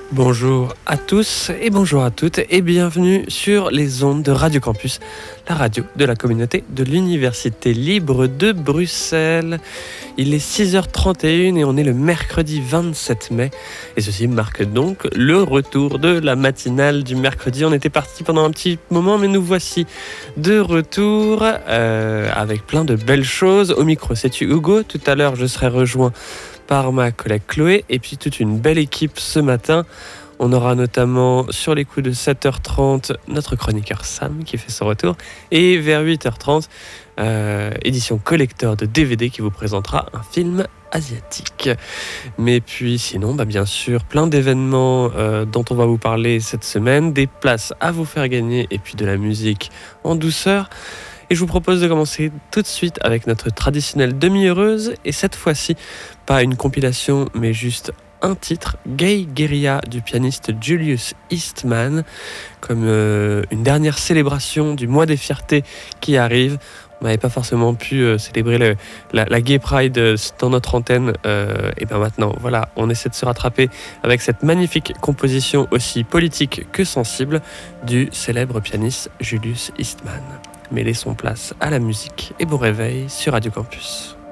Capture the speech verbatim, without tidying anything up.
Bonjour à tous et bonjour à toutes et bienvenue sur les ondes de Radio Campus, la radio de la communauté de l'Université libre de Bruxelles. Il est six heures trente et une et on est le mercredi vingt-sept mai et ceci marque donc le retour de la matinale du mercredi. On était parti pendant un petit moment mais nous voici de retour euh, avec plein de belles choses. Au micro, c'est-tu Hugo? Tout à l'heure, je serai rejoint par ma collègue Chloé et puis toute une belle équipe ce matin. On aura notamment sur les coups de sept heures trente notre chroniqueur Sam qui fait son retour et vers huit heures trente euh, édition collector de D V D qui vous présentera un film asiatique. Mais puis sinon bah bien sûr plein d'événements euh, dont on va vous parler cette semaine, des places à vous faire gagner et puis de la musique en douceur. Et je vous propose de commencer tout de suite avec notre traditionnelle demi-heureuse. Et cette fois-ci, pas une compilation, mais juste un titre, Gay Guerilla du pianiste Julius Eastman, comme euh, une dernière célébration du mois des fiertés qui arrive. On n'avait pas forcément pu euh, célébrer le, la, la Gay Pride euh, dans notre antenne. Euh, et bien maintenant, voilà, on essaie de se rattraper avec cette magnifique composition aussi politique que sensible du célèbre pianiste Julius Eastman. Mais laissons place à la musique et bon réveil sur Radio Campus.